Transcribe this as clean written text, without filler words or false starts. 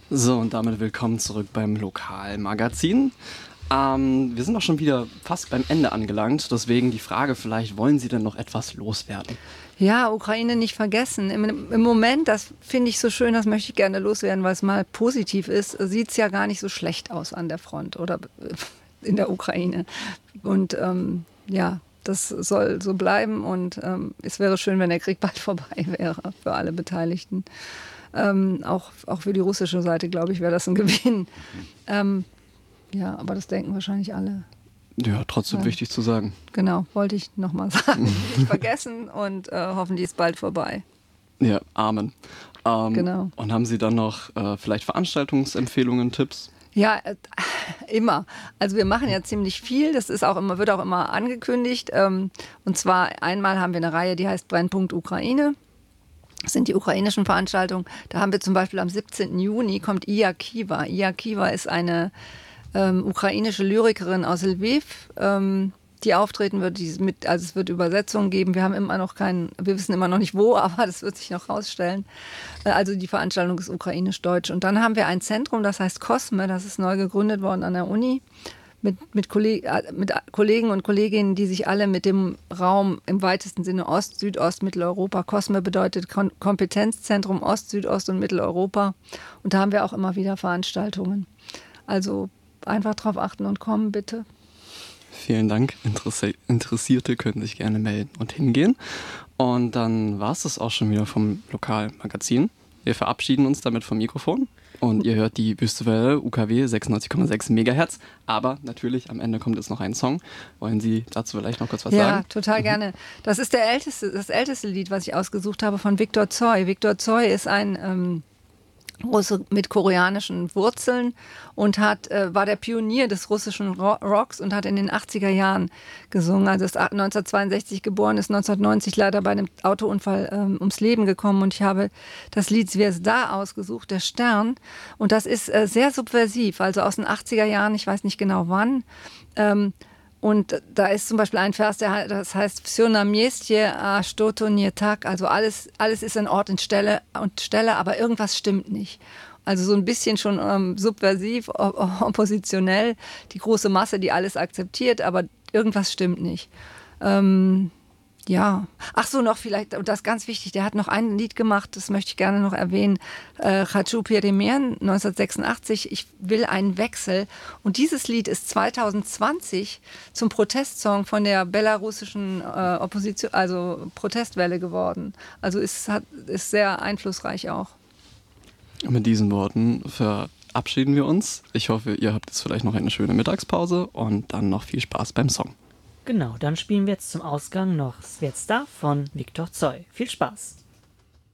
So, und damit willkommen zurück beim Lokalmagazin. Wir sind auch schon wieder fast beim Ende angelangt, deswegen die Frage, vielleicht wollen Sie denn noch etwas loswerden? Ja, Ukraine nicht vergessen. Im Moment, das finde ich so schön, das möchte ich gerne loswerden, weil es mal positiv ist, sieht es ja gar nicht so schlecht aus an der Front oder in der Ukraine. Und ja, das soll so bleiben und es wäre schön, wenn der Krieg bald vorbei wäre für alle Beteiligten. Auch für die russische Seite, glaube ich, wäre das ein Gewinn. Ja, aber das denken wahrscheinlich alle. Ja, trotzdem wichtig zu sagen. Genau, wollte ich nochmal sagen. Nicht vergessen und hoffentlich ist bald vorbei. Ja, Amen. Genau. Und haben Sie dann noch vielleicht Veranstaltungsempfehlungen, Tipps? Ja, immer. Also wir machen ja ziemlich viel. Das ist auch immer, wird auch immer angekündigt. Und zwar einmal haben wir eine Reihe, die heißt Brennpunkt Ukraine. Das sind die ukrainischen Veranstaltungen. Da haben wir zum Beispiel am 17. Juni kommt Iya Kiva. Iya Kiva ist eine ukrainische Lyrikerin aus Lviv, die auftreten wird. Also es wird Übersetzungen geben. Wir wissen immer noch nicht wo, aber das wird sich noch rausstellen. Also die Veranstaltung ist ukrainisch-deutsch. Und dann haben wir ein Zentrum, das heißt Cosme. Das ist neu gegründet worden an der Uni. Mit Kollegen und Kolleginnen, die sich alle mit dem Raum im weitesten Sinne Ost, Südost, Mitteleuropa. COSME bedeutet Kompetenzzentrum Ost, Südost und Mitteleuropa. Und da haben wir auch immer wieder Veranstaltungen. Also einfach drauf achten und kommen, bitte. Vielen Dank. Interessierte können sich gerne melden und hingehen. Und dann war es das auch schon wieder vom Lokalmagazin. Wir verabschieden uns damit vom Mikrofon. Und ihr hört die Wüstewelle UKW 96,6 MHz. Aber natürlich, am Ende kommt jetzt noch ein Song. Wollen Sie dazu vielleicht noch kurz was sagen? Ja, total gerne. Das ist das älteste Lied, was ich ausgesucht habe, von Viktor Tsoi. Viktor Tsoi ist ein Russe mit koreanischen Wurzeln und war der Pionier des russischen Rocks und hat in den 80er Jahren gesungen. Also ist 1962 geboren, ist 1990 leider bei einem Autounfall ums Leben gekommen. Und ich habe das Lied Zvezda ausgesucht, der Stern. Und das ist sehr subversiv, also aus den 80er Jahren, ich weiß nicht genau wann. Und da ist zum Beispiel ein Vers, das heißt Всё на месте, а что-то не так. Also alles ist an Ort und Stelle, aber irgendwas stimmt nicht. Also so ein bisschen schon subversiv, oppositionell. Die große Masse, die alles akzeptiert, aber irgendwas stimmt nicht. Ja. Ach so, noch vielleicht, und das ist ganz wichtig, der hat noch ein Lied gemacht, das möchte ich gerne noch erwähnen. Хочу перемен, 1986, ich will einen Wechsel. Und dieses Lied ist 2020 zum Protestsong von der belarussischen Opposition, also Protestwelle geworden. Also ist sehr einflussreich auch. Und mit diesen Worten verabschieden wir uns. Ich hoffe, ihr habt jetzt vielleicht noch eine schöne Mittagspause und dann noch viel Spaß beim Song. Genau, dann spielen wir jetzt zum Ausgang noch Zvezda von Viktor Tsoi. Viel Spaß!